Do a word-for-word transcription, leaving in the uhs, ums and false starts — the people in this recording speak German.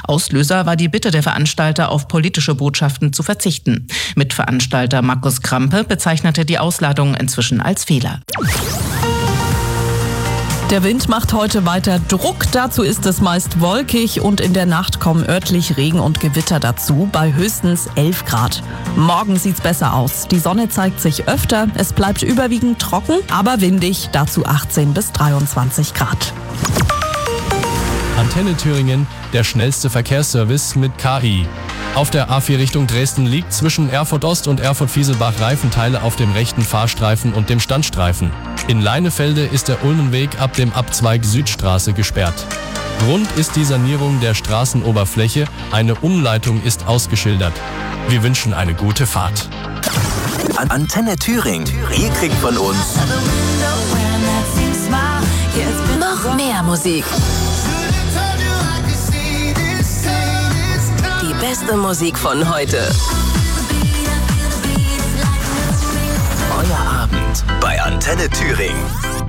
Auslöser war die Bitte der Veranstalter, auf politische Botschaften zu verzichten. Mitveranstalter Markus Krampe bezeichnete die Ausladung inzwischen als Fehler. Der Wind macht heute weiter Druck. Dazu ist es meist wolkig und in der Nacht kommen örtlich Regen und Gewitter dazu bei höchstens elf Grad. Morgen sieht's besser aus. Die Sonne zeigt sich öfter. Es bleibt überwiegend trocken, aber windig. Dazu achtzehn bis dreiundzwanzig Grad. Antenne Thüringen, der schnellste Verkehrsservice mit K I. Auf der A vier Richtung Dresden liegt zwischen Erfurt Ost und Erfurt-Fieselbach Reifenteile auf dem rechten Fahrstreifen und dem Standstreifen. In Leinefelde ist der Ulmenweg ab dem Abzweig Südstraße gesperrt. Grund ist die Sanierung der Straßenoberfläche, eine Umleitung ist ausgeschildert. Wir wünschen eine gute Fahrt. Antenne Thüringen, ihr kriegt von uns noch mehr Musik. Die beste Musik von heute. Euer Abend bei Antenne Thüringen.